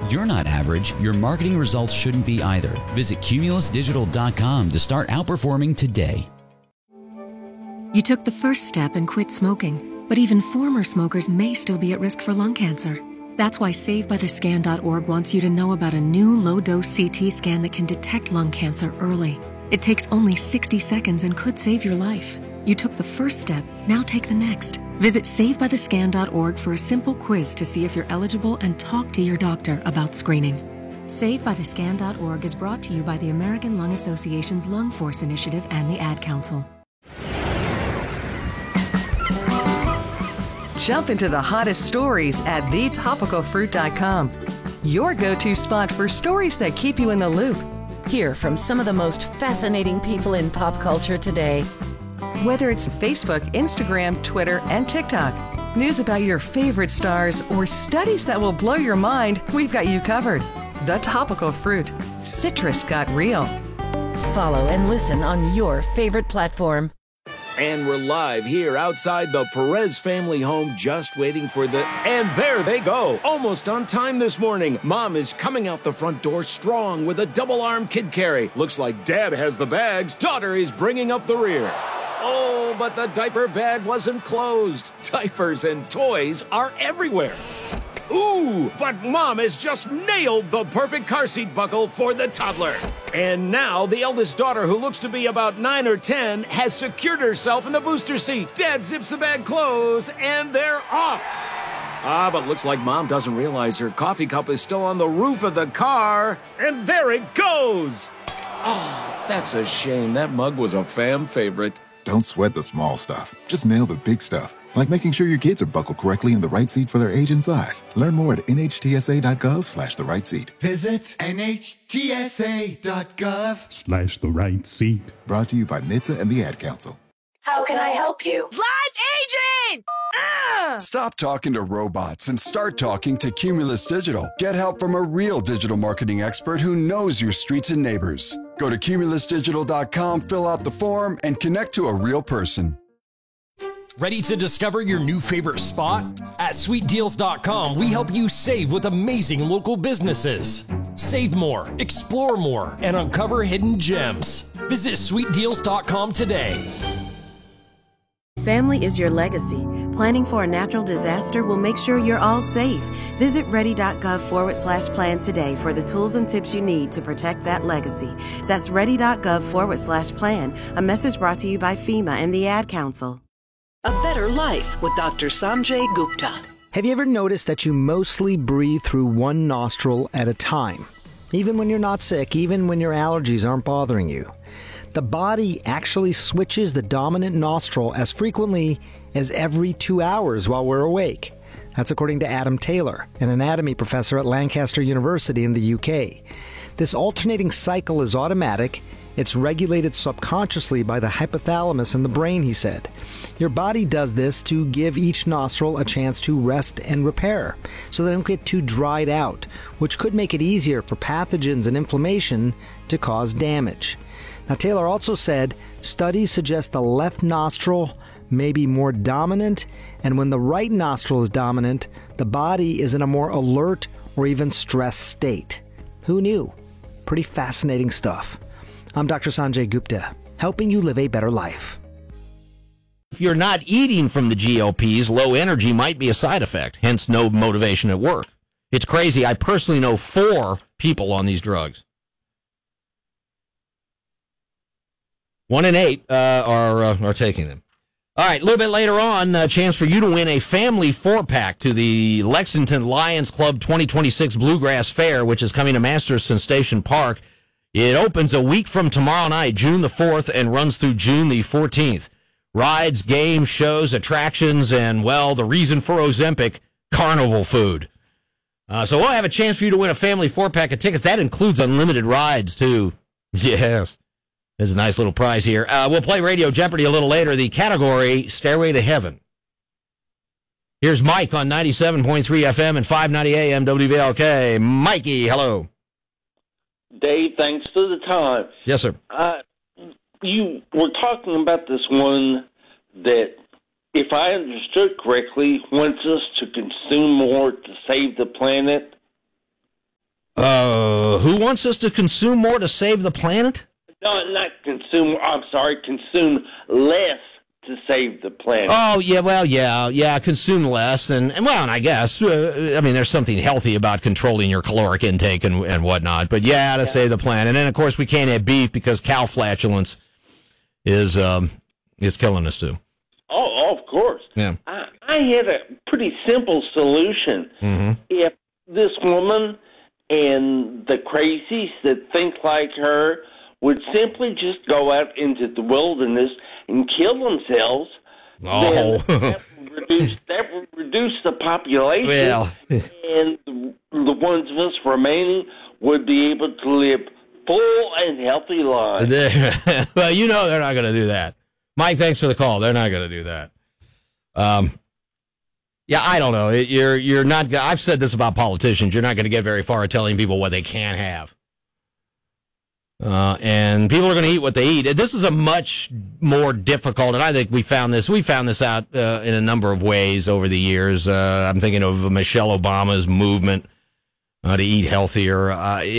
You're not average. Your marketing results shouldn't be either. Visit CumulusDigital.com to start outperforming today. You took the first step and quit smoking, but even former smokers may still be at risk for lung cancer. That's why SaveByTheScan.org wants you to know about a new low-dose CT scan that can detect lung cancer early. It takes only 60 seconds and could save your life. You took the first step, now take the next. Visit SaveByTheScan.org for a simple quiz to see if you're eligible and talk to your doctor about screening. SaveByTheScan.org is brought to you by the American Lung Association's Lung Force Initiative and the Ad Council. Jump into the hottest stories at thetopicalfruit.com. Your go-to spot for stories that keep you in the loop. Hear from some of the most fascinating people in pop culture today. Whether it's Facebook, Instagram, Twitter, and TikTok, news about your favorite stars, or studies that will blow your mind, we've got you covered. The Topical Fruit. Citrus got real. Follow and listen on your favorite platform. And we're live here outside the Perez family home, just waiting for the... And there they go! Almost on time this morning. Mom is coming out the front door strong with a double-arm kid carry. Looks like Dad has the bags. Daughter is bringing up the rear. Oh, but the diaper bag wasn't closed. Diapers and toys are everywhere. Ooh, but Mom has just nailed the perfect car seat buckle for the toddler. And now the eldest daughter, who looks to be about 9 or 10, has secured herself in the booster seat. Dad zips the bag closed, and they're off. But looks like Mom doesn't realize her coffee cup is still on the roof of the car. And there it goes. Oh, that's a shame. That mug was a fam favorite. Don't sweat the small stuff. Just nail the big stuff, like making sure your kids are buckled correctly in the right seat for their age and size. Learn more at nhtsa.gov/the right seat. Visit nhtsa.gov/the right seat. Brought to you by NHTSA and the Ad Council. How can I help you? Live agent! Stop talking to robots and start talking to Cumulus Digital. Get help from a real digital marketing expert who knows your streets and neighbors. Go to cumulusdigital.com, fill out the form, and connect to a real person. Ready to discover your new favorite spot? At sweetdeals.com, we help you save with amazing local businesses. Save more, explore more, and uncover hidden gems. Visit sweetdeals.com today. Family is your legacy. Planning for a natural disaster will make sure you're all safe. Visit ready.gov/plan today for the tools and tips you need to protect that legacy. That's ready.gov/plan. A message brought to you by FEMA and the Ad Council. A Better Life with Dr. Sanjay Gupta. Have you ever noticed that you mostly breathe through one nostril at a time? Even when you're not sick, even when your allergies aren't bothering you. The body actually switches the dominant nostril as frequently as every 2 hours while we're awake. That's according to Adam Taylor, an anatomy professor at Lancaster University in the UK. This alternating cycle is automatic. It's regulated subconsciously by the hypothalamus in the brain, he said. Your body does this to give each nostril a chance to rest and repair, so they don't get too dried out, which could make it easier for pathogens and inflammation to cause damage. Now, Taylor also said studies suggest the left nostril may be more dominant, and when the right nostril is dominant, the body is in a more alert or even stressed state. Who knew? Pretty fascinating stuff. I'm Dr. Sanjay Gupta, helping you live a better life. If you're not eating from the GLPs, low energy might be a side effect, hence no motivation at work. It's crazy. I personally know 4 people on these drugs. 1 in 8 are taking them. All right, a little bit later on, a chance for you to win a family 4-pack to the Lexington Lions Club 2026 Bluegrass Fair, which is coming to Masterson Station Park. It opens a week from tomorrow night, June the 4th, and runs through June the 14th. Rides, games, shows, attractions, and, well, the reason for Ozempic, carnival food. So we'll have a chance for you to win a family 4-pack of tickets. That includes unlimited rides, too. Yes. There's a nice little prize here. We'll play Radio Jeopardy a little later. The category, Stairway to Heaven. Here's Mike on 97.3 FM and 590 AM WVLK. Mikey, hello. Dave, thanks for the time. Yes, sir. You were talking about this one that, if I understood correctly, wants us to consume more to save the planet. Who wants us to consume more to save the planet? No, not consume. I'm sorry, consume less to save the planet. Oh, yeah, well, yeah, consume less. And I guess, there's something healthy about controlling your caloric intake and whatnot. But, to save the planet. And then, of course, we can't have beef because cow flatulence is killing us, too. Oh, of course. Yeah. I had a pretty simple solution. Mm-hmm. If this woman and the crazies that think like her would simply just go out into the wilderness and kill themselves, then that would reduce the population, and the ones of us remaining would be able to live full and healthy lives. Well, they're not going to do that. Mike, thanks for the call. They're not going to do that. I don't know. You're not. I've said this about politicians. You're not going to get very far at telling people what they can't have. And people are going to eat what they eat. This is a much more difficult, and I think we found this out in a number of ways over the years. I'm thinking of Michelle Obama's movement to eat healthier.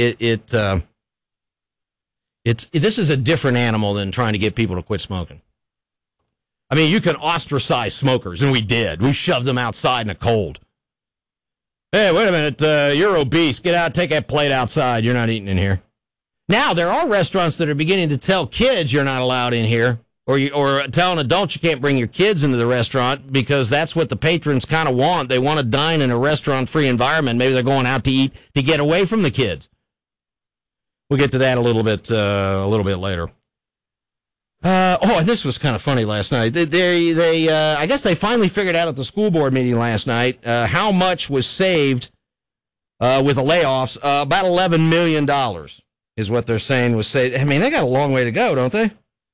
This is a different animal than trying to get people to quit smoking. I mean, you can ostracize smokers, and we did. We shoved them outside in the cold. Hey, wait a minute, you're obese. Get out, take that plate outside. You're not eating in here. Now, there are restaurants that are beginning to tell kids you're not allowed in here, or telling adults you can't bring your kids into the restaurant because that's what the patrons kind of want. They want to dine in a restaurant-free environment. Maybe they're going out to eat to get away from the kids. We'll get to that a little bit later. And this was kind of funny last night. They I guess they finally figured out at the school board meeting last night how much was saved with the layoffs. About $11 million is what they're saying was saved. I mean, they got a long way to go, don't they?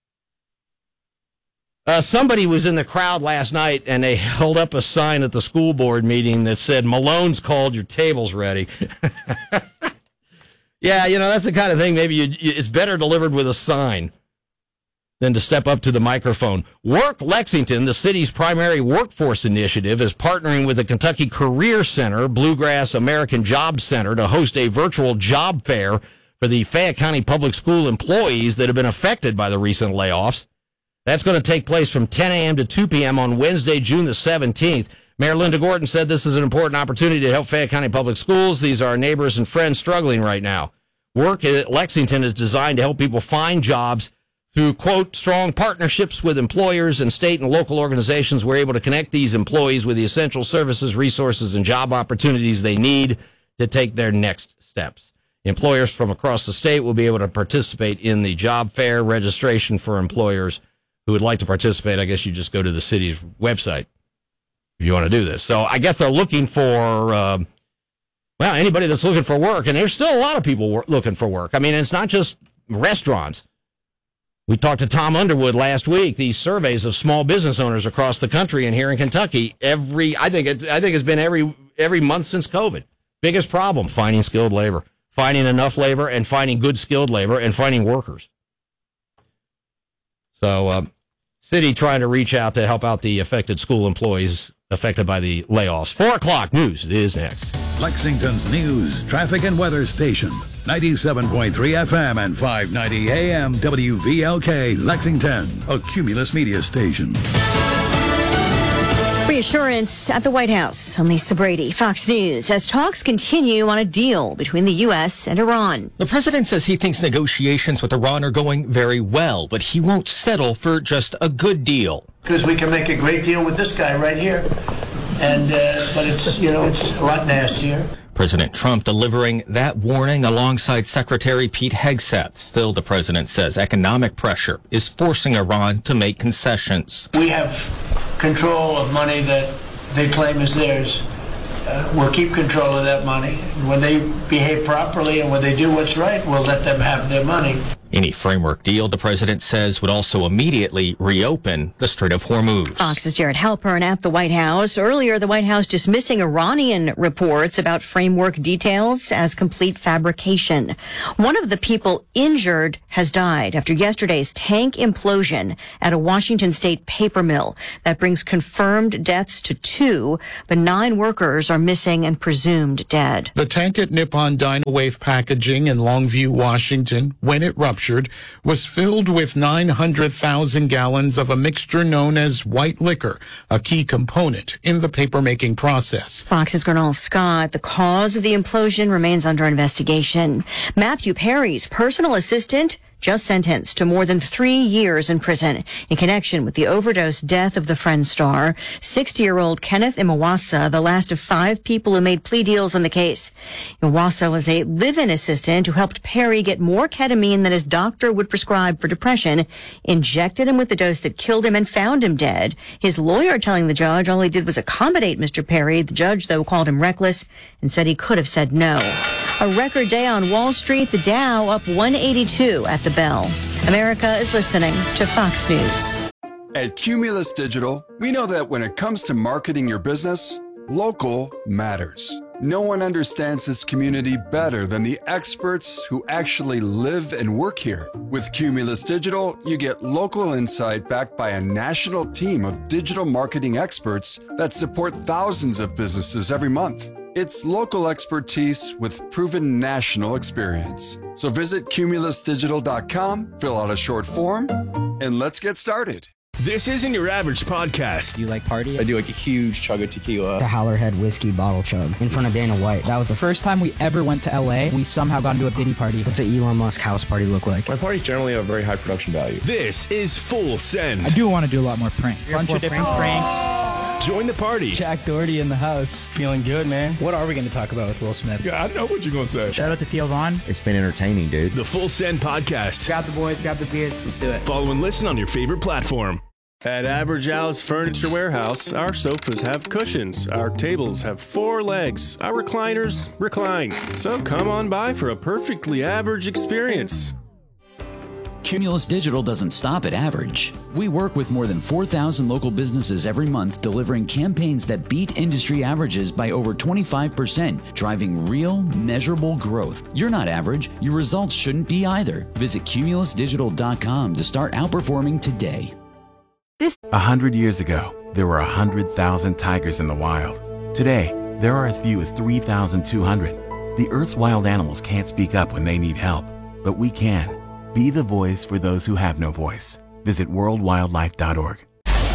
Somebody was in the crowd last night, and they held up a sign at the school board meeting that said, "Malone's called, your table's ready." Yeah, that's the kind of thing maybe it's better delivered with a sign than to step up to the microphone. Work Lexington, the city's primary workforce initiative, is partnering with the Kentucky Career Center, Bluegrass American Job Center, to host a virtual job fair for the Fayette County Public School employees that have been affected by the recent layoffs. That's going to take place from 10 a.m. to 2 p.m. on Wednesday, June the 17th. Mayor Linda Gordon said this is an important opportunity to help Fayette County Public Schools. These are our neighbors and friends struggling right now. Work at Lexington is designed to help people find jobs through, quote, strong partnerships with employers and state and local organizations. We're able to connect these employees with the essential services, resources, and job opportunities they need to take their next steps. Employers from across the state will be able to participate in the job fair. Registration for employers who would like to participate, I guess you just go to the city's website if you want to do this. So I guess they're looking for, anybody that's looking for work. And there's still a lot of people looking for work. I mean, it's not just restaurants. We talked to Tom Underwood last week. These surveys of small business owners across the country and here in Kentucky, I think it's been every month since COVID. Biggest problem, finding skilled labor, finding enough labor, and finding good skilled labor, and finding workers. So, city trying to reach out to help out the affected school employees affected by the layoffs. 4 o'clock news is next. Lexington's news, traffic, and weather station. 97.3 FM and 590 AM WVLK Lexington, a Cumulus media station. Reassurance at the White House. I'm Lisa Brady, Fox News, as talks continue on a deal between the U.S. and Iran. The president says he thinks negotiations with Iran are going very well, but he won't settle for just a good deal. Because we can make a great deal with this guy right here. And but it's a lot nastier. President Trump delivering that warning alongside Secretary Pete Hegseth. Still, the president says economic pressure is forcing Iran to make concessions. We have control of money that they claim is theirs. We'll keep control of that money. When they behave properly and when they do what's right, we'll let them have their money. Any framework deal, the president says, would also immediately reopen the Strait of Hormuz. Fox's Jared Halpern at the White House. Earlier, the White House dismissing Iranian reports about framework details as complete fabrication. One of the people injured has died after yesterday's tank implosion at a Washington state paper mill. That brings confirmed deaths to 2, but 9 workers are missing and presumed dead. The tank at Nippon Dynawave Packaging in Longview, Washington, when it ruptured, was filled with 900,000 gallons of a mixture known as white liquor, a key component in the paper-making process. Fox's Gernolf Scott. The cause of the implosion remains under investigation. Matthew Perry's personal assistant just sentenced to more than 3 years in prison in connection with the overdose death of the Friends star. 60-year-old Kenneth Imawasa, the last of 5 people who made plea deals in the case. Imawasa was a live-in assistant who helped Perry get more ketamine than his doctor would prescribe for depression, injected him with the dose that killed him, and found him dead. His lawyer telling the judge all he did was accommodate Mr. Perry. The judge, though, called him reckless and said he could have said no. A record day on Wall Street, the Dow up 182 at the bell. America is listening to Fox News. At Cumulus Digital, we know that when it comes to marketing your business, local matters. No one understands this community better than the experts who actually live and work here. With Cumulus Digital, you get local insight backed by a national team of digital marketing experts that support thousands of businesses every month. It's local expertise with proven national experience. So visit cumulusdigital.com, fill out a short form, and let's get started. This isn't your average podcast. Do you like party? I do like a huge chug of tequila. The Howlerhead whiskey bottle chug in front of Dana White. That was the first time we ever went to LA. We somehow got into a Diddy party. What's an Elon Musk house party look like? My parties generally have a very high production value. This is Full Send. I do want to do a lot more pranks. Bunch of different pranks. Join the party. Jack Doherty in the house. Feeling good, man. What are we going to talk about with Will Smith? Yeah, I know what you're going to say. Shout out to Theo Vaughn. It's been entertaining, dude. The Full Send Podcast. Grab the boys, grab the beers. Let's do it. Follow and listen on your favorite platform. At Average Al's Furniture Warehouse, our sofas have cushions, our tables have 4 legs, our recliners recline. So come on by for a perfectly average experience. Cumulus Digital doesn't stop at average. We work with more than 4,000 local businesses every month, delivering campaigns that beat industry averages by over 25%, driving real, measurable growth. You're not average. Your results shouldn't be either. Visit cumulusdigital.com to start outperforming today. 100 years ago, there were 100,000 tigers in the wild. Today, there are as few as 3,200. The Earth's wild animals can't speak up when they need help, but we can. Be the voice for those who have no voice. Visit worldwildlife.org.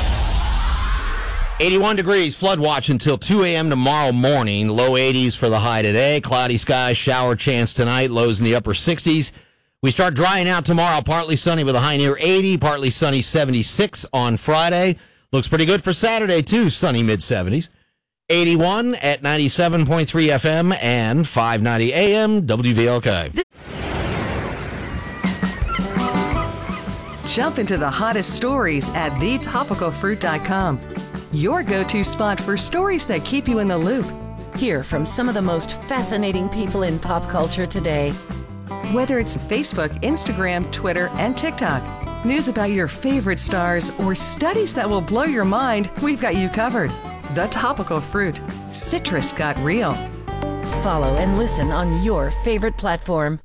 81 degrees, flood watch until 2 a.m. tomorrow morning. Low 80s for the high today. Cloudy skies, shower chance tonight. Lows in the upper 60s. We start drying out tomorrow. Partly sunny with a high near 80. Partly sunny 76 on Friday. Looks pretty good for Saturday, too. Sunny mid-70s. 81 at 97.3 FM and 590 AM WVLK. Jump into the hottest stories at thetopicalfruit.com. Your go-to spot for stories that keep you in the loop. Hear from some of the most fascinating people in pop culture today. Whether it's Facebook, Instagram, Twitter, and TikTok, news about your favorite stars, or studies that will blow your mind, we've got you covered. The Topical Fruit. Citrus got real. Follow and listen on your favorite platform.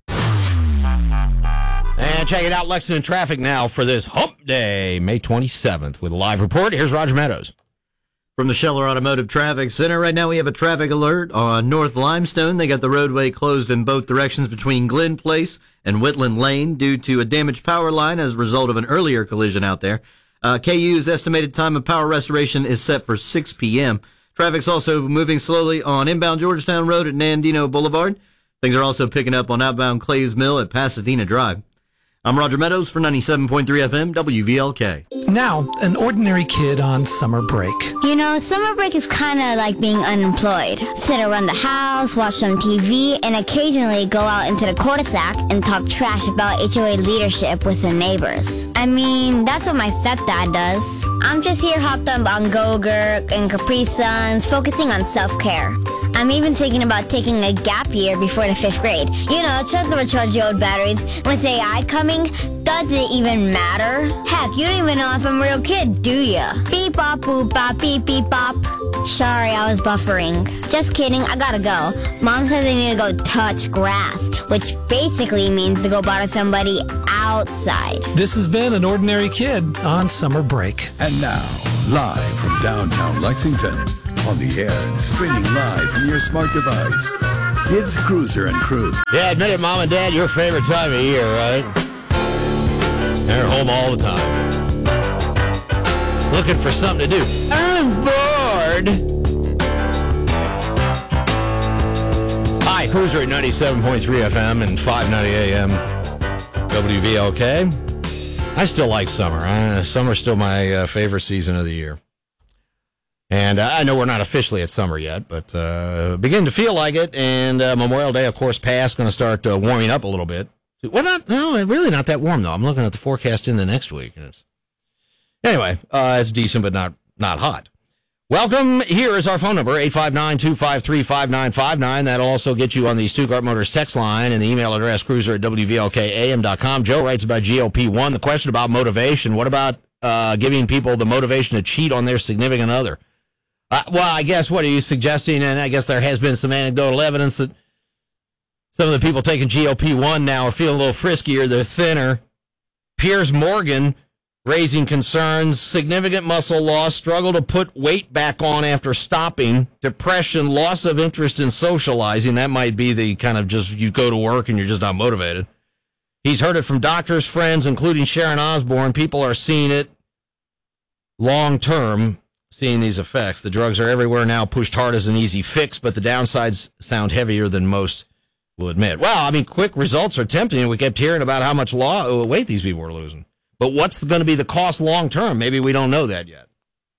And check it out, Lexington traffic now for this Hump Day, May 27th. With a live report, here's Roger Meadows. From the Scheller Automotive Traffic Center, right now we have a traffic alert on North Limestone. They got the roadway closed in both directions between Glen Place and Whitland Lane due to a damaged power line as a result of an earlier collision out there. KU's estimated time of power restoration is set for 6 p.m. Traffic's also moving slowly on inbound Georgetown Road at Nandino Boulevard. Things are also picking up on outbound Clays Mill at Pasadena Drive. I'm Roger Meadows for 97.3 FM WVLK. Now, an ordinary kid on summer break. You know, summer break is kind of like being unemployed. Sit around the house, watch some TV, and occasionally go out into the cul-de-sac and talk trash about HOA leadership with the neighbors. I mean, that's what my stepdad does. I'm just here hopped up on Go-Gurt and Capri Suns, focusing on self-care. I'm even thinking about taking a gap year before the 5th grade. You know, just to recharge the old batteries. When's AI coming? Does it even matter? Heck, you don't even know if I'm a real kid, do ya? Beep bop boop bop beep beep bop. Sorry, I was buffering. Just kidding, I gotta go. Mom says I need to go touch grass, which basically means to go bother somebody outside. This has been An Ordinary Kid on Summer Break. And now, live from downtown Lexington, on the air and streaming live from your smart device, it's Cruiser and Crew. Yeah, admit it, Mom and Dad, your favorite time of year, right? They're home all the time. Looking for something to do. I'm bored. Hi, Cruiser at 97.3 FM and 590 AM WVLK. I still like summer. Summer's still my favorite season of the year. And I know we're not officially at summer yet, but beginning to feel like it. And Memorial Day, of course, passed, going to start warming up a little bit. Well, really not that warm, though. I'm looking at the forecast in the next week. And it's decent, but not hot. Welcome. Here is our phone number, 859-253-5959. That'll also get you on the Stuttgart Motors text line and the email address, cruiser@wvlkam.com. Joe writes about GLP-1. The question about motivation. What about giving people the motivation to cheat on their significant other? Well, I guess, what are you suggesting? And I guess there has been some anecdotal evidence that some of the people taking GLP-1 now are feeling a little friskier. They're thinner. Piers Morgan raising concerns, significant muscle loss, struggle to put weight back on after stopping, depression, loss of interest in socializing. That might be the kind of just you go to work and you're just not motivated. He's heard it from doctors, friends, including Sharon Osbourne. People are seeing it long term, seeing these effects. The drugs are everywhere now, pushed hard as an easy fix, but the downsides sound heavier than most will admit. Well, I mean, quick results are tempting. We kept hearing about how much weight these people were losing. But what's going to be the cost long term? Maybe we don't know that yet.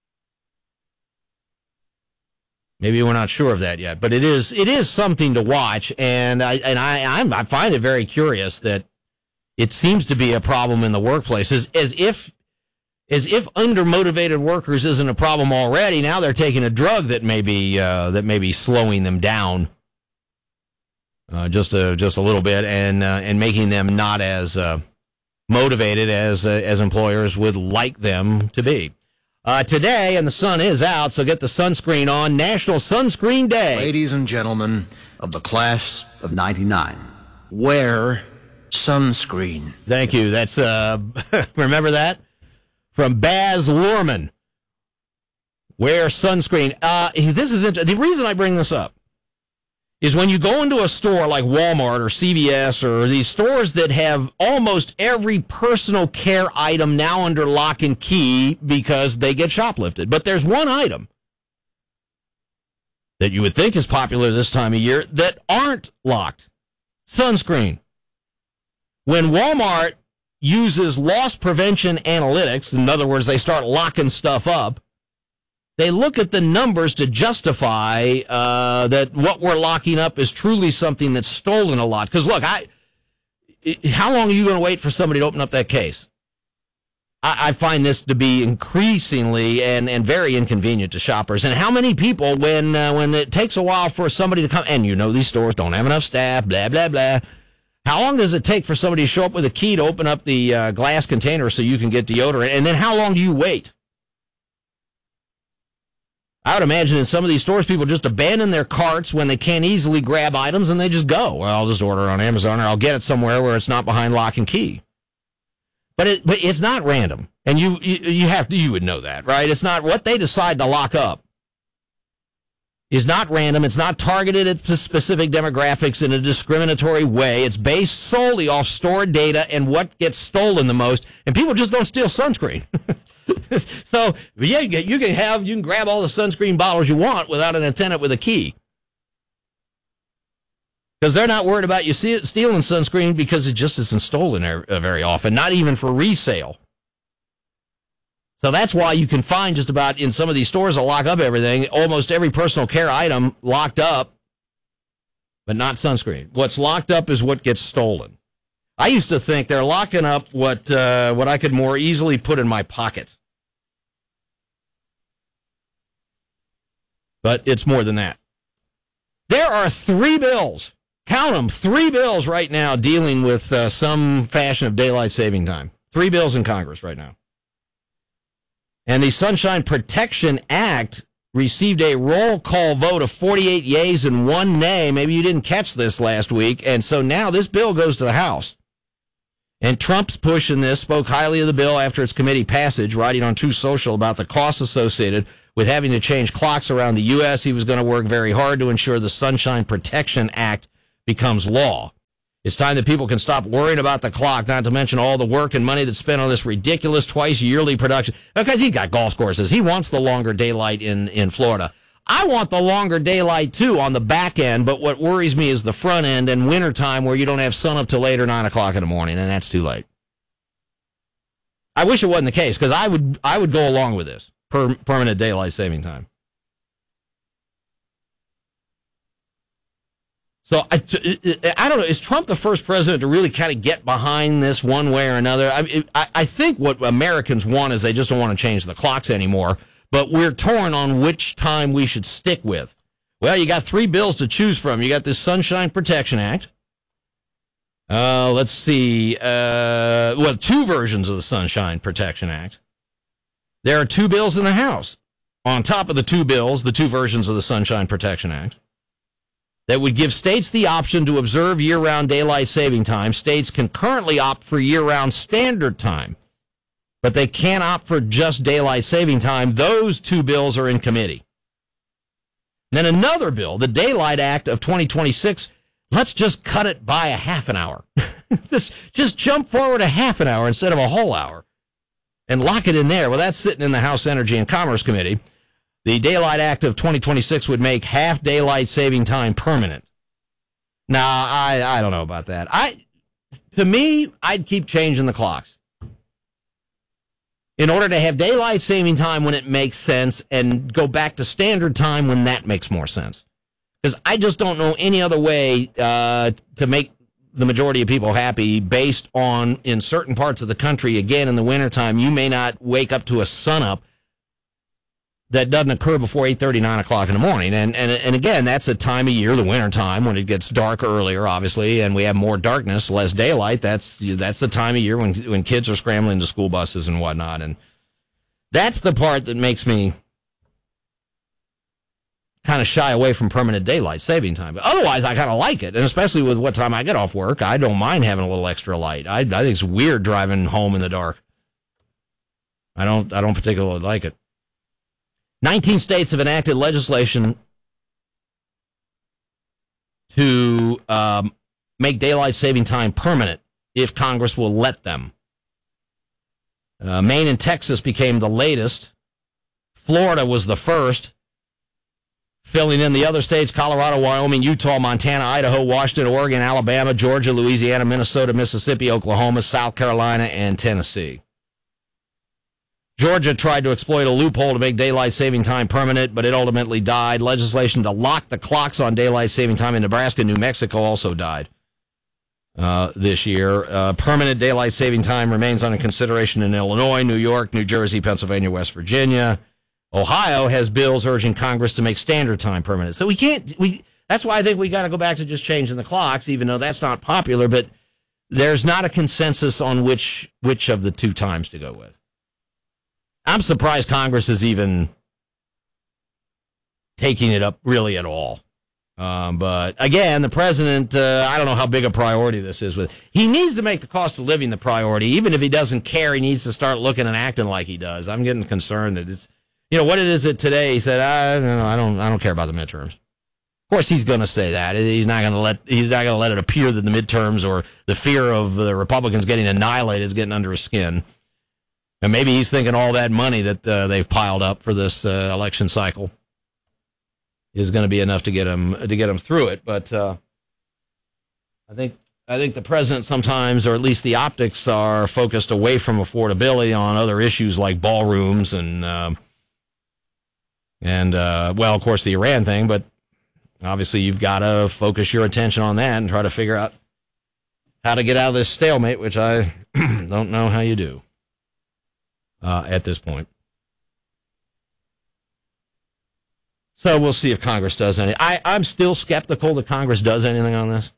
Maybe we're not sure of that yet. But it is something to watch, and I find it very curious that it seems to be a problem in the workplace, as if undermotivated workers isn't a problem already. Now they're taking a drug that may be slowing them down just a little bit and making them not as motivated as employers would like them to be. Today, and the sun is out, so get the sunscreen on. National Sunscreen Day. Ladies and gentlemen of the class of 99, wear sunscreen. Thank you. That's remember that? From Baz Luhrmann. Wear sunscreen. This is the reason I bring this up is when you go into a store like Walmart or CVS or these stores that have almost every personal care item now under lock and key because they get shoplifted. But there's one item that you would think is popular this time of year that aren't locked. Sunscreen. When Walmart uses loss prevention analytics, in other words, they start locking stuff up, they look at the numbers to justify that what we're locking up is truly something that's stolen a lot. Because, look, how long are you going to wait for somebody to open up that case? I find this to be increasingly and very inconvenient to shoppers. And how many people, when it takes a while for somebody to come, and you know these stores don't have enough staff, blah, blah, blah. How long does it take for somebody to show up with a key to open up the glass container so you can get deodorant? And then how long do you wait? I would imagine in some of these stores, people just abandon their carts when they can't easily grab items and they just go. Well, I'll just order it on Amazon or I'll get it somewhere where it's not behind lock and key. But it's not random. And you would know that, right? It's not what they decide to lock up is not random. It's not targeted at specific demographics in a discriminatory way. It's based solely off stored data and what gets stolen the most. And people just don't steal sunscreen. So, yeah, you can grab all the sunscreen bottles you want without an attendant with a key. Because they're not worried about you stealing sunscreen because it just isn't stolen very often, not even for resale. So that's why you can find just about in some of these stores that lock up everything, almost every personal care item locked up, but not sunscreen. What's locked up is what gets stolen. I used to think they're locking up what I could more easily put in my pocket. But it's more than that. There are 3 bills, count them, 3 bills right now dealing with some fashion of daylight saving time. 3 bills in Congress right now. And the Sunshine Protection Act received a roll call vote of 48 yeas and 1 nay. Maybe you didn't catch this last week. And so now this bill goes to the House. And Trump's push in this spoke highly of the bill after its committee passage, writing on Truth Social about the costs associated with having to change clocks around the U.S. He was going to work very hard to ensure the Sunshine Protection Act becomes law. It's time that people can stop worrying about the clock, not to mention all the work and money that's spent on this ridiculous twice-yearly production. Because he's got golf courses. He wants the longer daylight in Florida. I want the longer daylight, too, on the back end, but what worries me is the front end and wintertime where you don't have sun up till later 9 o'clock in the morning, and that's too late. I wish it wasn't the case, because I would go along with this, permanent daylight saving time. So, I don't know, is Trump the first president to really kind of get behind this one way or another? I think what Americans want is they just don't want to change the clocks anymore, but we're torn on which time we should stick with. Well, you got 3 bills to choose from. You got this Sunshine Protection Act. Let's see. 2 versions of the Sunshine Protection Act. There are 2 bills in the House. On top of the 2 bills, the 2 versions of the Sunshine Protection Act, that would give states the option to observe year-round daylight saving time. States can currently opt for year-round standard time, but they can't opt for just daylight saving time. Those 2 bills are in committee. Then another bill, the Daylight Act of 2026, let's just cut it by a half an hour. Just jump forward a half an hour instead of a whole hour and lock it in there. Well, that's sitting in the House Energy and Commerce Committee. The Daylight Act of 2026 would make half daylight saving time permanent. Now, I don't know about that. To me, I'd keep changing the clocks in order to have daylight saving time when it makes sense and go back to standard time when that makes more sense. Because I just don't know any other way to make the majority of people happy based on, in certain parts of the country, again, in the wintertime, you may not wake up to a sunup that doesn't occur before 8:30, 9 o'clock in the morning. And again, that's a time of year, the winter time, when it gets dark earlier, obviously, and we have more darkness, less daylight. That's the time of year when kids are scrambling to school buses and whatnot. And that's the part that makes me kind of shy away from permanent daylight saving time. But otherwise, I kind of like it, and especially with what time I get off work, I don't mind having a little extra light. I think it's weird driving home in the dark. I don't particularly like it. 19 states have enacted legislation to make daylight saving time permanent if Congress will let them. Maine and Texas became the latest. Florida was the first. Filling in the other states, Colorado, Wyoming, Utah, Montana, Idaho, Washington, Oregon, Alabama, Georgia, Louisiana, Minnesota, Mississippi, Oklahoma, South Carolina, and Tennessee. Georgia tried to exploit a loophole to make daylight saving time permanent, but it ultimately died. Legislation to lock the clocks on daylight saving time in Nebraska and New Mexico also died this year. Permanent daylight saving time remains under consideration in Illinois, New York, New Jersey, Pennsylvania, West Virginia. Ohio has bills urging Congress to make standard time permanent. So that's why I think we got to go back to just changing the clocks, even though that's not popular, but there's not a consensus on which of the 2 times to go with. I'm surprised Congress is even taking it up really at all. But again, the president, I don't know how big a priority this is with. He needs to make the cost of living the priority. Even if he doesn't care, he needs to start looking and acting like he does. I'm getting concerned that it's, what it is that today he said, I don't care about the midterms. Of course, he's going to say that. He's not going to let it appear that the midterms or the fear of the Republicans getting annihilated is getting under his skin. And maybe he's thinking all that money that they've piled up for this election cycle is going to be enough to get him through it. But I think the president sometimes, or at least the optics, are focused away from affordability on other issues like ballrooms and of course, the Iran thing. But obviously, you've got to focus your attention on that and try to figure out how to get out of this stalemate, which I don't know how you do. At this point. So we'll see if Congress does anything. I'm still skeptical that Congress does anything on this,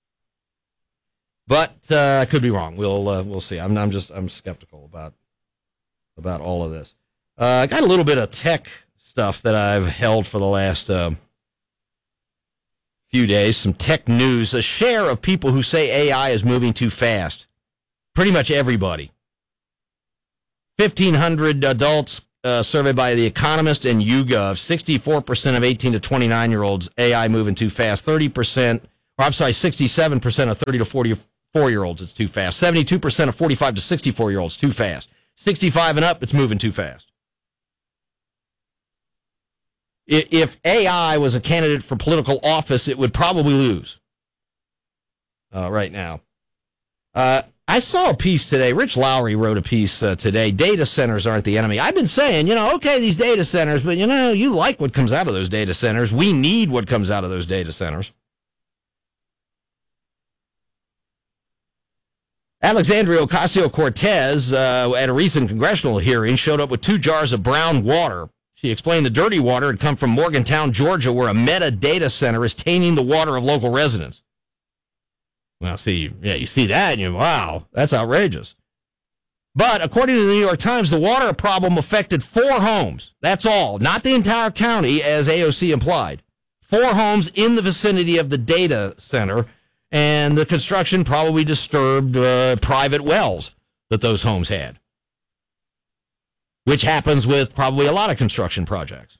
but I could be wrong. We'll see. I'm skeptical about all of this. I got a little bit of tech stuff that I've held for the last few days. Some tech news. A share of people who say AI is moving too fast. Pretty much everybody. 1,500 adults surveyed by The Economist and YouGov. 64% of 18 to 29-year-olds, AI moving too fast. 67% of 30 to 44-year-olds, it's too fast. 72% of 45 to 64-year-olds, too fast. 65 and up, it's moving too fast. If AI was a candidate for political office, it would probably lose right now. I saw a piece today. Rich Lowry wrote a piece today. Data centers aren't the enemy. I've been saying, okay, these data centers, but, you like what comes out of those data centers. We need what comes out of those data centers. Alexandria Ocasio-Cortez, at a recent congressional hearing, showed up with 2 jars of brown water. She explained the dirty water had come from Morgantown, Georgia, where a Meta data center is tainting the water of local residents. Well, you see that, and wow, that's outrageous. But according to the New York Times, the water problem affected 4 homes. That's all, not the entire county, as AOC implied. 4 homes in the vicinity of the data center, and the construction probably disturbed private wells that those homes had, which happens with probably a lot of construction projects.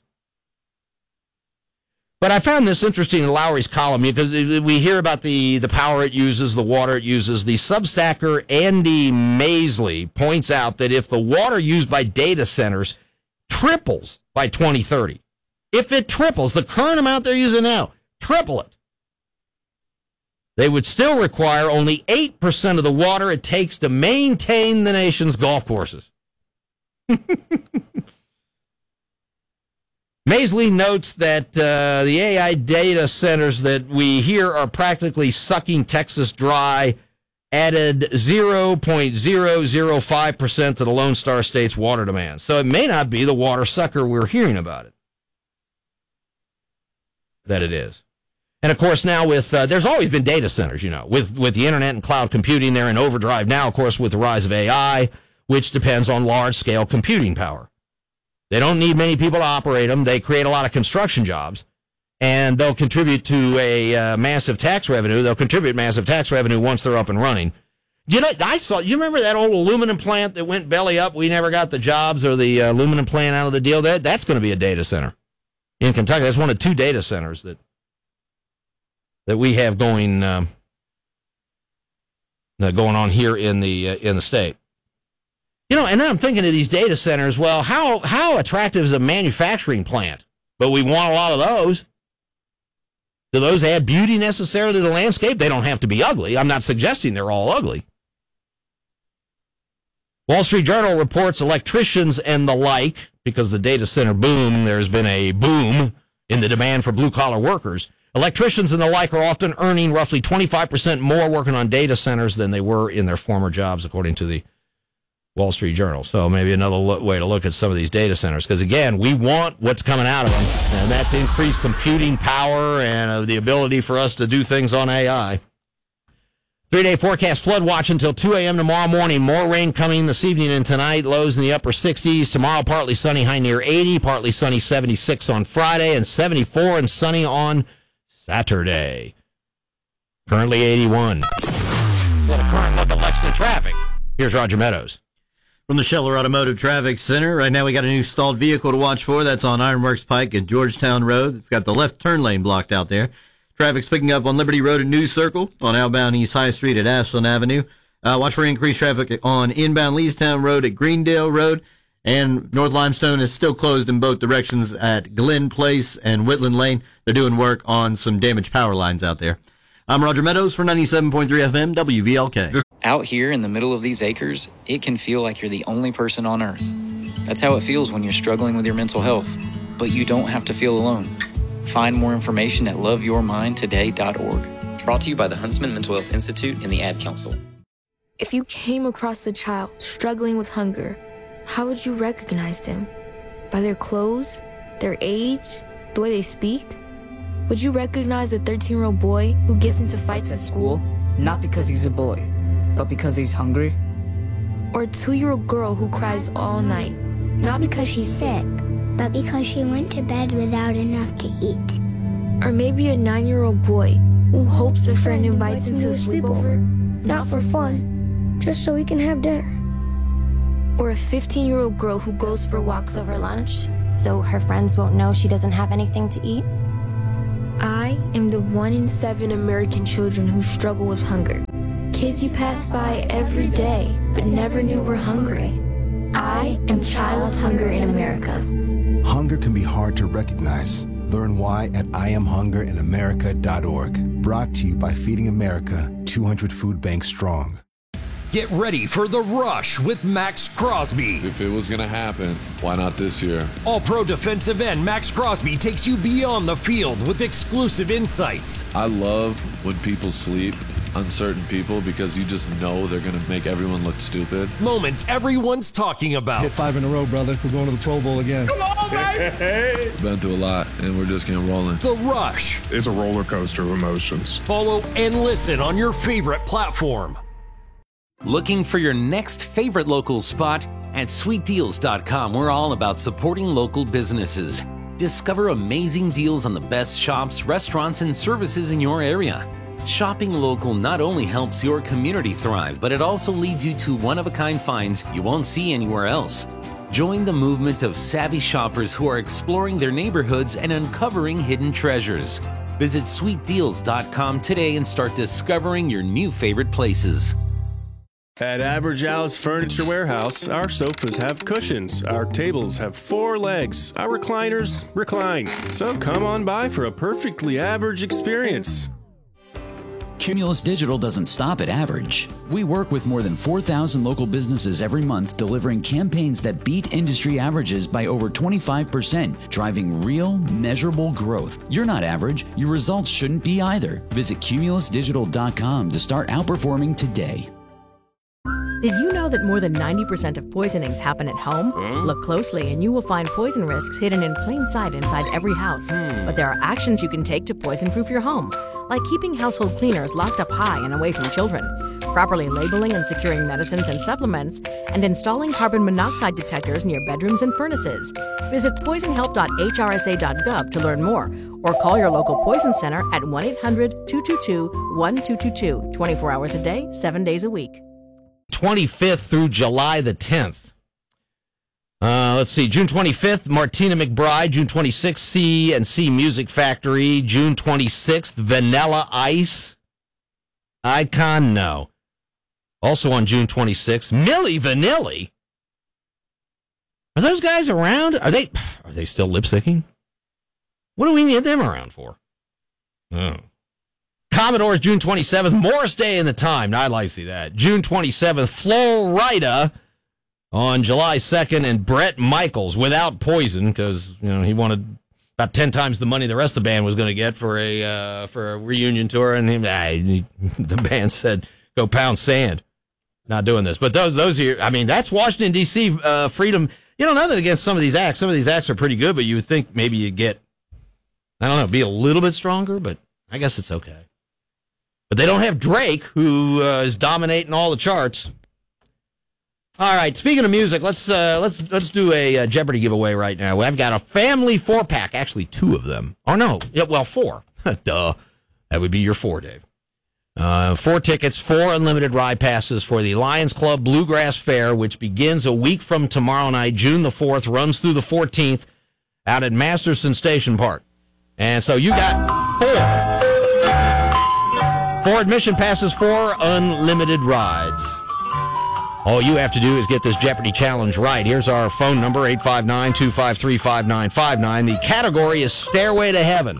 But I found this interesting in Lowry's column because we hear about the power it uses, the water it uses. The Substacker Andy Maisley points out that if the water used by data centers triples by 2030, if it triples, the current amount they're using now, triple it, they would still require only 8% of the water it takes to maintain the nation's golf courses. Maisley notes that the AI data centers that we hear are practically sucking Texas dry, added 0.005% to the Lone Star State's water demand. So it may not be the water sucker we're hearing about it. That it is. And, of course, now with there's always been data centers, with the internet and cloud computing. They're in overdrive now, of course, with the rise of AI, which depends on large-scale computing power. They don't need many people to operate them. They create a lot of construction jobs, and they'll contribute to a massive tax revenue. They'll contribute massive tax revenue once they're up and running. You remember that old aluminum plant that went belly up? We never got the jobs or the aluminum plant out of the deal. That's going to be a data center in Kentucky. That's one of 2 data centers that we have going on here in the state. And then I'm thinking of these data centers. Well, how attractive is a manufacturing plant? But we want a lot of those. Do those add beauty necessarily to the landscape? They don't have to be ugly. I'm not suggesting they're all ugly. Wall Street Journal reports electricians and the like, because the data center boom, there's been a boom in the demand for blue-collar workers. Electricians and the like are often earning roughly 25% more working on data centers than they were in their former jobs, according to the Wall Street Journal. So maybe another way to look at some of these data centers, because, again, we want what's coming out of them, and that's increased computing power and the ability for us to do things on AI. 3-day forecast, flood watch until 2 a.m. tomorrow morning. More rain coming this evening and tonight. Lows in the upper 60s. Tomorrow, partly sunny, high near 80. Partly sunny, 76 on Friday, and 74 and sunny on Saturday. Currently 81. What a current look at Lexington traffic. Here's Roger Meadows. From the Scheller Automotive Traffic Center, right now we got a new stalled vehicle to watch for. That's on Ironworks Pike at Georgetown Road. It's got the left turn lane blocked out there. Traffic's picking up on Liberty Road at News Circle, on outbound East High Street at Ashland Avenue. Watch for increased traffic on inbound Leestown Road at Greendale Road. And North Limestone is still closed in both directions at Glen Place and Whitland Lane. They're doing work on some damaged power lines out there. I'm Roger Meadows for 97.3 FM WVLK. Out here in the middle of these acres, it can feel like you're the only person on Earth. That's how it feels when you're struggling with your mental health. But you don't have to feel alone. Find more information at loveyourmindtoday.org. Brought to you by the Huntsman Mental Health Institute and the Ad Council. If you came across a child struggling with hunger, how would you recognize them? By their clothes, their age, The way they speak? Would you recognize a 13-year-old boy who gets into fights at school? Not because he's a boy, but because he's hungry. Or a 2-year-old girl who cries all night? Not because she's sick, but because she went to bed without enough to eat. Or maybe a 9-year-old boy who hopes a friend invites him to a sleepover, not for fun, just so he can have dinner. Or a 15-year-old girl who goes for walks over lunch, so her friends won't know she doesn't have anything to eat. I am the 1 in 7 American children who struggle with hunger. Kids you pass by every day, but never knew were hungry. I am child hunger in America. Hunger can be hard to recognize. Learn why at IamHungerinAmerica.org. Brought to you by Feeding America, 200 food banks strong. Get ready for The Rush with Max Crosby. If it was going to happen, why not this year? All-pro defensive end Max Crosby takes you beyond the field with exclusive insights. I love when people sleep, uncertain people, because you just know they're going to make everyone look stupid. Moments everyone's talking about. Hit 5 in a row, brother. We're going to the Pro Bowl again. Come on, baby! Been through a lot, and we're just getting rolling. The Rush. It's a roller coaster of emotions. Follow and listen on your favorite platform. Looking for your next favorite local spot? At sweetdeals.com, we're all about supporting local businesses. Discover amazing deals on the best shops, restaurants, and services in your area. Shopping local not only helps your community thrive, but it also leads you to one-of-a-kind finds you won't see anywhere else. Join the movement of savvy shoppers who are exploring their neighborhoods and uncovering hidden treasures. Visit sweetdeals.com today and start discovering your new favorite places. At Average Al's Furniture Warehouse, our sofas have cushions, our tables have 4 legs, our recliners recline. So come on by for a perfectly average experience. Cumulus Digital doesn't stop at average. We work with more than 4,000 local businesses every month, delivering campaigns that beat industry averages by over 25%, driving real, measurable growth. You're not average. Your results shouldn't be either. Visit cumulusdigital.com to start outperforming today. Did you know that more than 90% of poisonings happen at home? Look closely and you will find poison risks hidden in plain sight inside every house. But there are actions you can take to poison-proof your home, like keeping household cleaners locked up high and away from children, properly labeling and securing medicines and supplements, and installing carbon monoxide detectors near bedrooms and furnaces. Visit poisonhelp.hrsa.gov to learn more, or call your local poison center at 1-800-222-1222, 24 hours a day, 7 days a week. 25th through July the 10th. Let's see, June 25th, Martina McBride. June 26th, C&C Music Factory. June 26th, Vanilla Ice. Icon, no. Also on June 26th, Milli Vanilli. Are those guys around? Are they still lip-syncing? What do we need them around for? Oh. Commodores, June 27th. Morris Day in the Time. Now, I'd like to see that. June 27th. Flo Rida on July 2nd. And Bret Michaels, Without Poison, because he wanted about 10 times the money the rest of the band was going to get for a reunion tour. And the band said, go pound sand. Not doing this. But those are, that's Washington, D.C. Freedom. Nothing against some of these acts. Some of these acts are pretty good, but you would think maybe you'd get, be a little bit stronger, but I guess it's okay. But they don't have Drake, who is dominating all the charts. All right, speaking of music, let's do a Jeopardy giveaway right now. I've got a family 4-pack, actually 2 of them. Oh no, 4. Duh, that would be your 4, Dave. 4 tickets, 4 unlimited ride passes for the Lions Club Bluegrass Fair, which begins a week from tomorrow night, June the 4th, runs through the 14th, out at Masterson Station Park. And so you got 4. 4 admission passes, 4 unlimited rides. All you have to do is get this Jeopardy challenge right. Here's our phone number, 859-253-5959. The category is Stairway to Heaven.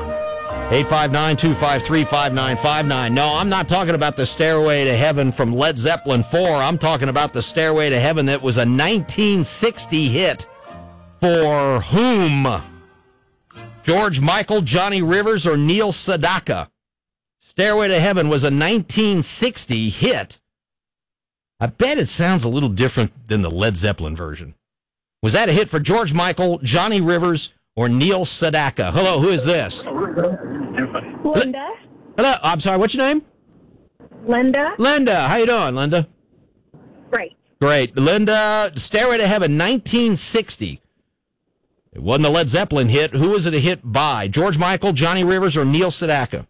859-253-5959. No, I'm not talking about the Stairway to Heaven from Led Zeppelin 4. I'm talking about the Stairway to Heaven that was a 1960 hit. For whom? George Michael, Johnny Rivers, or Neil Sedaka? Stairway to Heaven was a 1960 hit. I bet it sounds a little different than the Led Zeppelin version. Was that a hit for George Michael, Johnny Rivers, or Neil Sedaka? Hello, who is this? Linda. Hello, I'm sorry, what's your name? Linda. Linda, how you doing, Linda? Great. Great. Linda, Stairway to Heaven, 1960. It wasn't a Led Zeppelin hit. Who was it a hit by? George Michael, Johnny Rivers, or Neil Sedaka?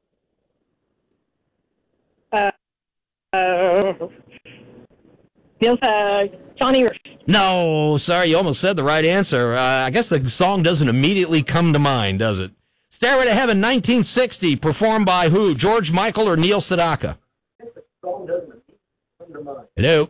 Johnny Rivers. No, sorry, you almost said the right answer. I guess the song doesn't immediately come to mind, does it? Stairway to Heaven, 1960, performed by who? George Michael or Neil Sedaka? Hello?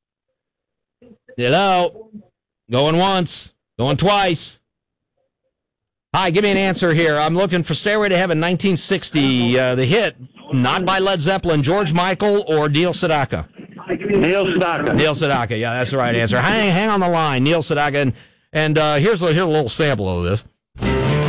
Hello? Going once. Going twice. Hi, give me an answer here. I'm looking for Stairway to Heaven, 1960, the hit, not by Led Zeppelin, George Michael or Neil Sedaka? Neil Sedaka. Neil Sedaka, yeah, that's the right answer. Hang on the line, Neil Sedaka. And here's a little sample of this.